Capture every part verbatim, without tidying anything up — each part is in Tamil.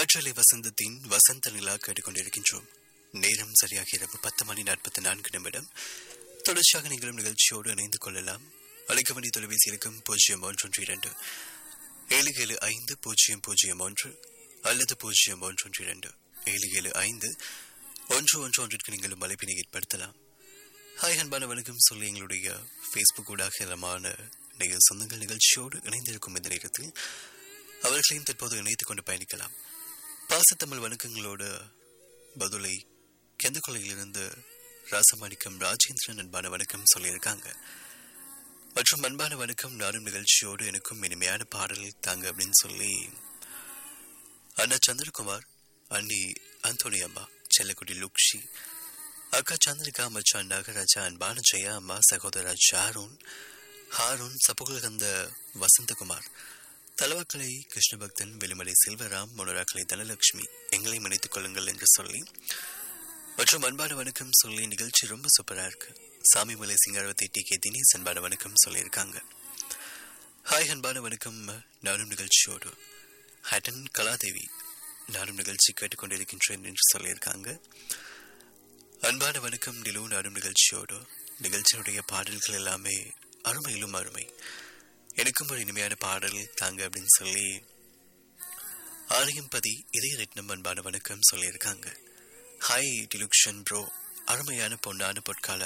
காற்றலை வசந்தத்தின் வசந்த நிலா கேட்டுக்கொண்டிருக்கின்றோம். நேரம் சரியாக இரவு பத்து மணி நாற்பத்தி நான்கு நிமிடம். தொடர்ச்சியாக நீங்களும் நிகழ்ச்சியோடு இணைந்து கொள்ளலாம். அழைக்கவணி தொலைபேசி இலக்கம் பூஜ்ஜியம் ஒன்று இரண்டு ஏழு ஏழு ஐந்து பூஜ்ஜியம் பூஜ்ஜியம் ஒன்று அல்லது பூஜ்ஜியம் ஒன்று இரண்டு ஏழு ஏழு ஐந்து ஒன்று ஒன்று ஒன்றிற்கு நீங்களும் அழைப்பினை ஏற்படுத்தலாம். ஹாய் அன்பான வணக்கம் சொல்லி எங்களுடைய ஃபேஸ்புக் ஊடாக ஏராளமான நீங்கள் சொந்தங்கள் நிகழ்ச்சியோடு இணைந்திருக்கும் இந்த நேரத்தில் அவர்களையும் தற்போது இணைத்துக் கொண்டு பயணிக்கலாம். பாசத்தமிழ் வணக்கங்களோடு பதுளை கெந்தகொலையிலிருந்து ராசமாணிக்கம் ராஜேந்திரன் அன்பான வணக்கம் சொல்லியிருக்காங்க. மற்றும் அன்பான வணக்கம், நானும் நிகழ்ச்சியோடு எனக்கும் இனிமையான பாடல் தாங்க அப்படின்னு சொல்லி அண்ணா சந்திரகுமார், அண்ணி அந்தோனி அம்மா, செல்லக்குடி லுக்ஷி, அக்கா சந்திரிகா, மச்சான் நாகராஜா, அன்பான ஜெயா அம்மா, சகோதரா ஜாரூன், ஹாரூன், சப்புகலகந்த வசந்தகுமார், தலவாக்கலை கிருஷ்ணபக்தன், வெளிமலை செல்வராம், மொனராக்கலை தனலட்சுமி, எங்களை இணைத்துக் கொள்ளுங்கள் என்று சொல்லி மற்றும் அன்பான வணக்கம் சொல்லி நிகழ்ச்சி ரொம்ப சூப்பரா இருக்கு. சாமிமலை சிங்காரவத்தை டி கே தினேஷ் அன்பான வணக்கம் சொல்லியிருக்காங்க. ஹாய் அன்பான வணக்கம், நானும் நிகழ்ச்சியோடு. ஹட்டன் கலாதேவி, நானும் நிகழ்ச்சி கேட்டுக்கொண்டிருக்கின்றேன் என்று சொல்லியிருக்காங்க. அன்பான வணக்கம் நிலு, நானும் நிகழ்ச்சியோடு. நிகழ்ச்சியுடைய பாடல்கள் எல்லாமே அருமையிலும் அருமை, எனக்கும் ஒரு இனிமையான பாடல் தாங்க அப்படின்னு சொல்லி ஆலயம்பதி இதய ரத்னம் அன்பான வணக்கம் சொல்லியிருக்காங்க. ஹாய் டிலுக்ஷன் ப்ரோ, அருமையான பொன்னான பொற்கால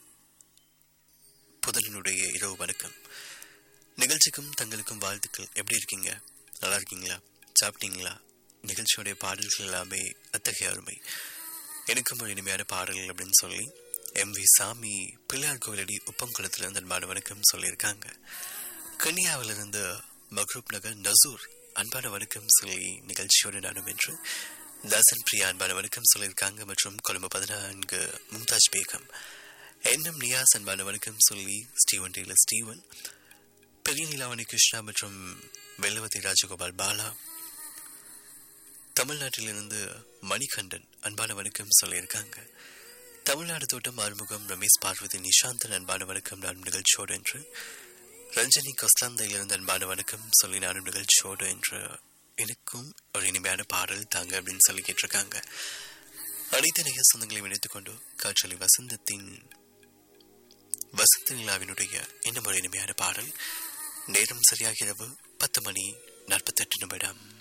புதலினுடைய இரவு வணக்கம். நிகழ்ச்சிக்கும் தங்களுக்கும் வாழ்த்துக்கள். எப்படி இருக்கீங்க? நல்லா இருக்கீங்களா? சாப்பிட்டீங்களா? நிகழ்ச்சியுடைய பாடல்கள் எல்லாமே அத்தகைய அருமை, எனக்கும் ஒரு இனிமையான பாடல்கள் அப்படின்னு சொல்லி எம் வி சாமி பிள்ளையார் கோவிலடி உப்பங்குளத்திலிருந்து அன்பான வணக்கம் சொல்லியிருக்காங்க. கன்னியாவிலிருந்து மக்ரூப் நகர் நசூர் அன்பான வணக்கம் சொல்லி நிகழ்ச்சியோடு நானும் என்று தாசன் பிரியா அன்பான வணக்கம் சொல்லியிருக்காங்க. மற்றும் கொழும்பு பதினான்கு மும்தாஜ் பேகம், என்எம் நியாஸ் அன்பான வணக்கம் சொல்லி ஸ்டீவன் டெய்லர் ஸ்டீவன், பெரிய நிலாவணி கிருஷ்ணா மற்றும் வெள்ளவதி ராஜகோபால் பாலா, தமிழ்நாட்டிலிருந்து மணிகண்டன் அன்பான வணக்கம் சொல்லியிருக்காங்க. தமிழ்நாடு தோட்டம் ஆறுமுகம் ரமேஷ் பார்வதி நிஷாந்தன் அன்பான வணக்கம் நானும் நிகழ்ச்சியோடு என்று, ரஞ்சனி கொஸ்லாந்தையிலிருந்து அன்பான வணக்கம் சொல்லி நானும் நிகழ்ச்சியோடு என்று எனக்கும் ஒரு இனிமையான பாடல் தாங்க அப்படின்னு சொல்லி கேட்டிருக்காங்க. அனைத்து நிகழ் சொந்தங்களையும் இணைத்துக் கொண்டு காற்றலை வசந்தத்தின் வசந்த நிலாவினுடைய இன்னும் ஒரு இனிமையான பாடல். நேரம் சரியாக இரவு பத்து மணி நாற்பத்தி எட்டு நிமிடம்.